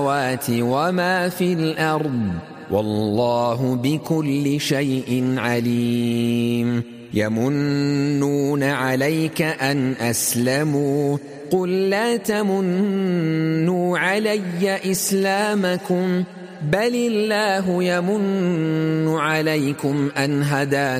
وما في الأرض والله بكل شيء عليم. يمنون عليك أن أسلموا قل لا تمنوا علي إسلامكم بل الله يمن عليكم أن هداكم